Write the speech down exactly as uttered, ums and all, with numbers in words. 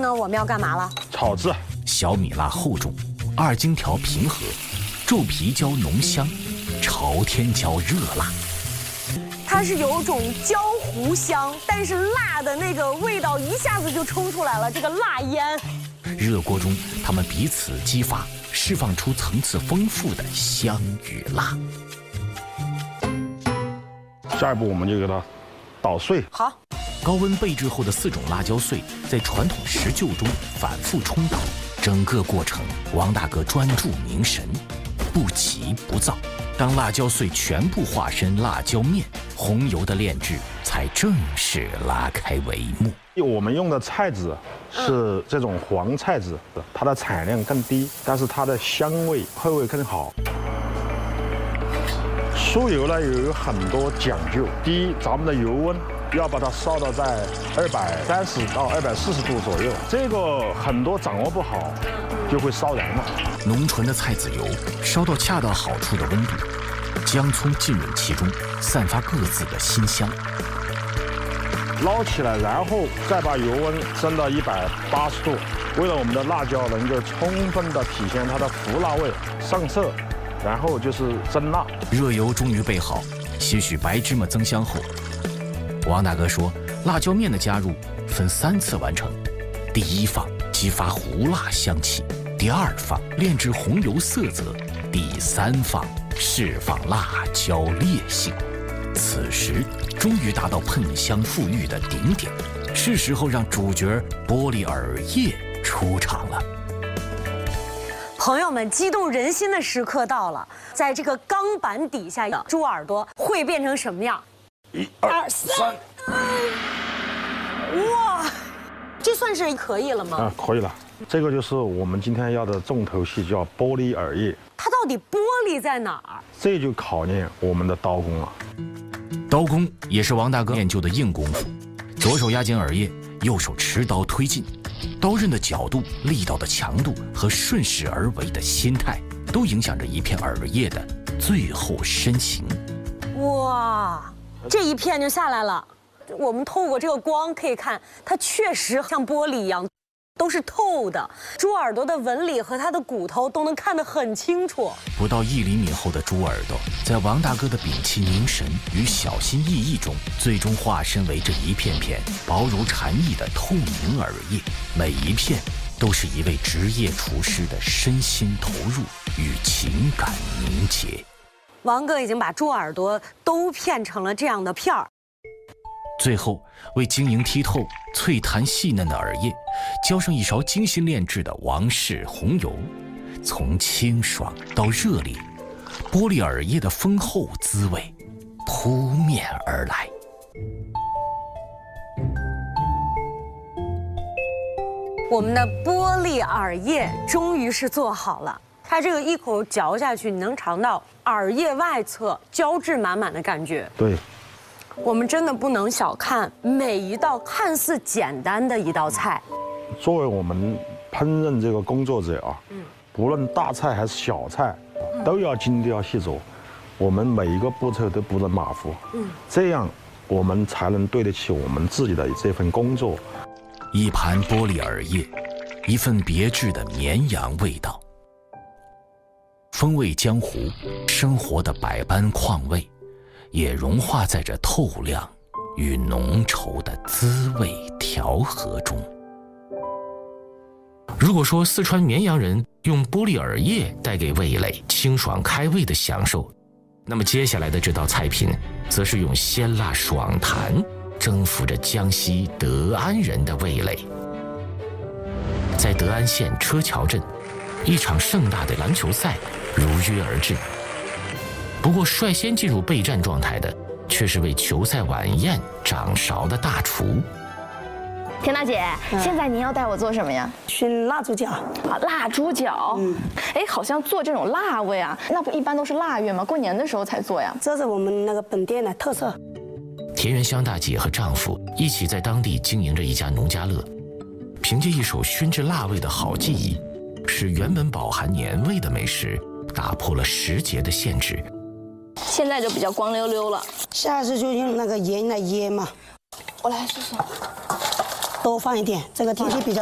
呢，我们要干嘛了？ 炒制。 小米辣厚重，二荆条平和，皱皮椒浓香，朝天椒热辣。 它是有种焦糊香，但是辣的那个味道一下子就冲出来了，这个辣烟。 热锅中，它们彼此激发，释放出层次丰富的香与辣。 下一步我们就给它捣碎。 好。 高温备制后的四种辣椒碎，在传统石臼中反复冲捣，整个过程王大哥专注凝神，不急不躁。当辣椒碎全部化身辣椒面，红油的炼制才正式拉开帷幕。 我们用的菜籽是这种黄菜籽，它的产量更低，但是它的香味会味更好。酥油呢有有很多讲究，第一，咱们的油温要把它烧到在二百三十到二百四十度左右，这个很多掌握不好，就会烧燃了。 浓醇的菜籽油烧到恰到好处的温度，姜葱浸润其中，散发各自的馨香。 捞起来，然后再把油温升到一百八十度，为了我们的辣椒能够充分的体现它的胡辣味上色，然后就是蒸辣。 热油终于备好，些许白芝麻增香后，王大哥说，辣椒面的加入分三次完成：第一放激发胡辣香气，第二放炼制红油色泽，第三放释放辣椒烈性。此时终于达到喷香馥郁的顶点，是时候让主角玻璃耳叶出场了。 朋友们，激动人心的时刻到了，在这个钢板底下的猪耳朵会变成什么样？ 一二三， 哇，这算是可以了吗？ 啊，可以了。这个就是我们今天要的重头戏，叫玻璃耳叶。 它到底玻璃在哪儿？ 这就考验我们的刀工了。 刀工也是王大哥练就的硬功夫，左手压紧耳叶，右手持刀推进，刀刃的角度、力道的强度和顺势而为的心态，都影响着一片耳叶的最后身形。 哇，这一片就下来了。我们透过这个光可以看，它确实像玻璃一样，都是透的。猪耳朵的纹理和它的骨头都能看得很清楚。 不到一厘米厚的猪耳朵，在王大哥的屏气凝神与小心翼翼中，最终化身为这一片片薄如蝉翼的透明耳叶。每一片都是一位职业厨师的身心投入与情感凝结。 王哥已经把猪耳朵都片成了这样的片儿。 最后，为晶莹剔透、脆弹细嫩的耳叶，浇上一勺精心炼制的王氏红油，从清爽到热烈，玻璃耳叶的丰厚滋味扑面而来。 我们的玻璃耳叶终于是做好了，它这个一口嚼下去，你能尝到耳叶外侧胶质满满的感觉。 对。 我们真的不能小看每一道看似简单的一道菜。 作为我们烹饪这个工作者啊，嗯，不论大菜还是小菜，都要精雕细琢，我们每一个步骤都不能马虎，嗯，这样我们才能对得起我们自己的这份工作。 一盘玻璃耳叶，一份别致的绵阳味道，风味江湖，生活的百般况味，也融化在这透亮与浓稠的滋味调和中。如果说四川绵阳人用玻璃耳叶带给味蕾清爽开胃的享受，那么接下来的这道菜品则是用鲜辣爽弹征服着江西德安人的味蕾。在德安县车桥镇，一场盛大的篮球赛如约而至。不过率先进入备战状态的却是为球赛晚宴掌勺的大厨。 田大姐，嗯、现在您要带我做什么呀？ 熏腊猪脚啊，腊猪脚。嗯，哎，好像做这种腊味啊，那不一般都是腊月吗？过年的时候才做呀。 这是我们那个本店的特色。 田园香大姐和丈夫一起在当地经营着一家农家乐，凭借一手熏制腊味的好技艺，使原本饱含年味的美食打破了时节的限制。 现在就比较光溜溜了， 下次就用那个盐来腌嘛。 我来试试。 多放一点，这个天气比较